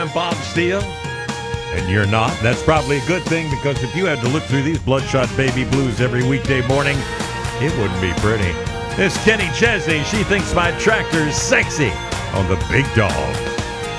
I'm Bob Steele, and you're not. That's probably a good thing, because if you had to look through these bloodshot baby blues every weekday morning, it wouldn't be pretty. This Kenny Chesney, she thinks my tractor's sexy on the Big Dog.